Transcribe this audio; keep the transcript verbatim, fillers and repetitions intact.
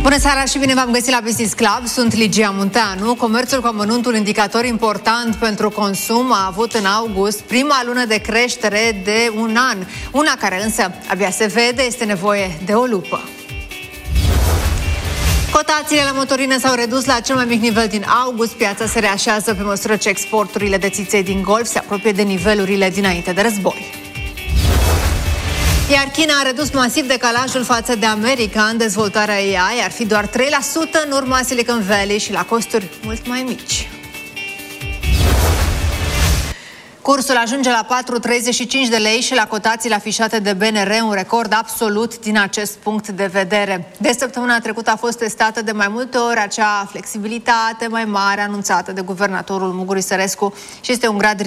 Bună seara și bine v-am găsit la Business Club. Sunt Ligia Munteanu. Comerțul cu amănuntul, indicator important pentru consum, a avut în august prima lună de creștere de un an. Una care însă abia se vede, este nevoie de o lupă. Cotațiile la motorine s-au redus la cel mai mic nivel din august. Piața se reașează pe măsură ce exporturile de țiței din Golf se apropie de nivelurile dinainte de război. Iar China a redus masiv decalajul față de America în dezvoltarea A I, ar fi doar trei la sută în urma Silicon Valley și la costuri mult mai mici. Cursul ajunge la patru virgulă treizeci și cinci de lei și la cotațiile afișate de B N R, un record absolut din acest punct de vedere. De săptămâna trecută a fost testată de mai multe ori acea flexibilitate mai mare anunțată de guvernatorul Muguri Sărescu și este un grad